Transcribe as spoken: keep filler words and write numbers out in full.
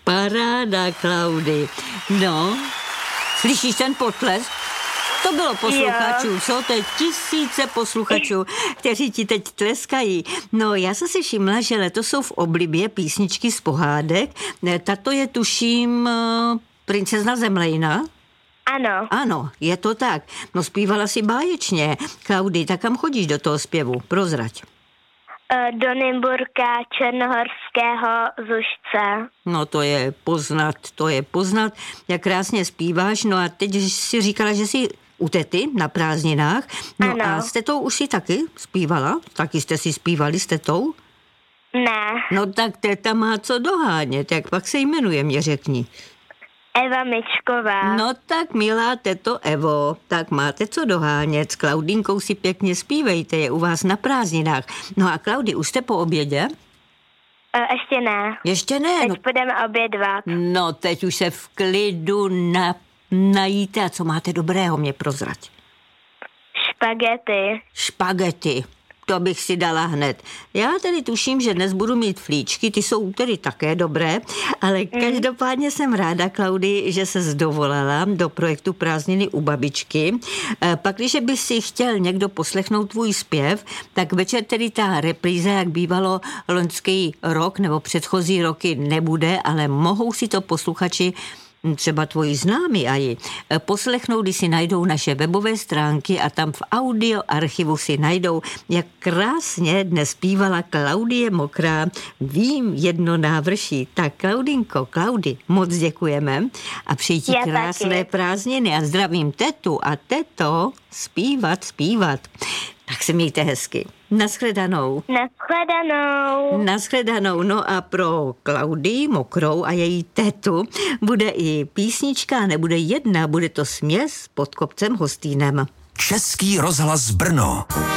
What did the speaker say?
Paráda, Klaudy. No, slyšíš ten potlesk? To bylo posluchačů, jo. Co? To je tisíce posluchačů, kteří ti teď tleskají. No, já jsem si všimla, že letos jsou v oblibě písničky z pohádek. Tato je, tuším, Princezna Zemlejna. Ano. Ano, je to tak. No, zpívala si báječně. Klaudy, tak kam chodíš do toho zpěvu? Prozrať. Do Nymburka Černohorského Zušce. No, to je poznat, to je poznat, jak krásně zpíváš. No a teď si říkala, že jsi u tety na prázdninách. No ano. A s tetou už si taky zpívala? Taky jste si zpívali s tetou? Ne. No tak teta má co dohánět, jak pak se jmenuje, mě řekni. Eva Mičková. No tak, milá teto Evo, tak máte co dohánět. S Klaudinkou si pěkně zpívejte, je u vás na prázdninách. No a Klaudy, už jste po obědě? E, ještě ne. Ještě ne? Teď no, budeme obědvat. No, teď už se v klidu na, najíte. A co máte dobrého, mě prozrať? Špagety. Špagety. To bych si dala hned. Já tedy tuším, že dnes budu mít flíčky, ty jsou tedy také dobré, ale každopádně jsem ráda, Klaudy, že se zdovolala do projektu Prázdniny u babičky. Pak, když by si chtěl někdo poslechnout tvůj zpěv, tak večer tedy ta repríza, jak bývalo loňský rok nebo předchozí roky, nebude, ale mohou si to posluchači třeba tvoji známí a ji poslechnou, když si najdou naše webové stránky a tam v audio archivu si najdou, jak krásně dnes zpívala Klaudie Mokrá Vím jedno návrší. Tak Klaudinko, Klaudy, moc děkujeme a přeji ti krásné taky. Prázdniny a zdravím tetu a teto zpívat, zpívat. Tak se mějte hezky. Naschledanou. Naschledanou. Naschledanou. No a pro Klaudii Mokrou a její tetu bude i písnička, nebude jedna, bude to Směs pod kopcem Hostýnem. Český rozhlas Brno.